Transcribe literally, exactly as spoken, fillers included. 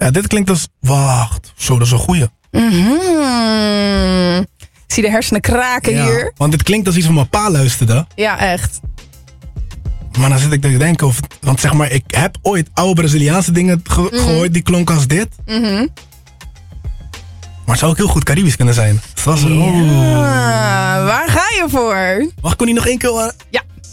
Ja, dit klinkt als... Wacht, zo, dat is een goeie. Mm-hmm. Ik zie de hersenen kraken Ja, hier. want dit klinkt als iets van mijn pa luisterde. Ja, echt. Maar dan zit ik te denken of... Want zeg maar, ik heb ooit oude Braziliaanse dingen ge- Mm-hmm. gehoord die klonken als dit. Mm-hmm. Maar het zou ook heel goed Caribisch kunnen zijn. Dus dat is, Ja, oeh. waar ga je voor? Mag ik hem niet nog één keer horen? Ja.